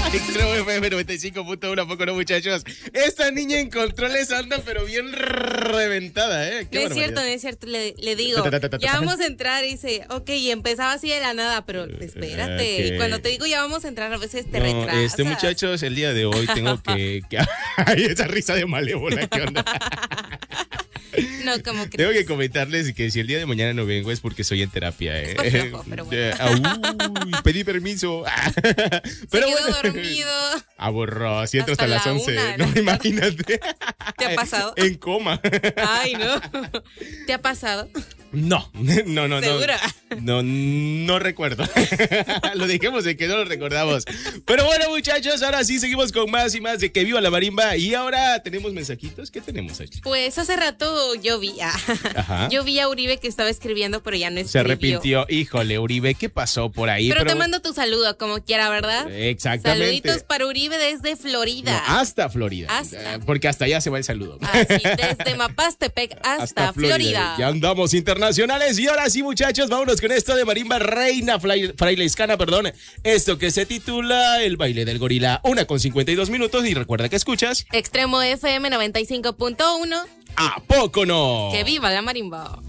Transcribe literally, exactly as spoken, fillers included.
Extremo F M noventa y cinco punto uno, ¿a poco no, muchachos? Esta niña en controles anda pero bien reventada, ¿eh? No es cierto, no es cierto, le, le digo, ya vamos a entrar y dice, ok, y empezaba así de la nada, pero espérate, okay. Y cuando te digo ya vamos a entrar, a veces te no, retrasas. Este, muchachos, el día de hoy tengo que... que... Ay, esa risa de malévola, ¿qué onda? No, como que tengo que comentarles que si el día de mañana no vengo es porque soy en terapia, ¿eh? Es flojo, pero bueno. Uy, pedí permiso. Pero Se quedó bueno, dormido. Aburró, si entro hasta, hasta las la once. Una, ¿no? no, imagínate. ¿Te ha pasado? En coma. Ay, no. ¿Te ha pasado? No, no, no, ¿Seguro? no. No, no recuerdo. Lo dejemos de que no lo recordamos. Pero bueno, muchachos, ahora sí seguimos con más y más de Que Viva la Marimba. Y ahora tenemos mensajitos. ¿Qué tenemos, Ashley? Pues hace rato yo vi a, Ajá. yo vi a Uribe que estaba escribiendo, pero ya no escribió. Se arrepintió. Híjole, Uribe, ¿qué pasó por ahí? Pero, pero... te mando tu saludo, como quiera, ¿verdad? Exactamente. Saluditos para Uribe desde Florida. No, hasta Florida. Hasta. Porque hasta allá se va el saludo. Así, desde Mapastepec hasta, hasta Florida. Florida. Ya andamos internacionales. Y ahora sí, muchachos, vámonos con esto de Marimba Reina Fraileiscana, perdón. Esto que se titula El Baile del Gorila. Una con cincuenta y dos minutos. Y recuerda que escuchas Extremo F M noventa y cinco punto uno. ¿A poco no? Que viva la marimba.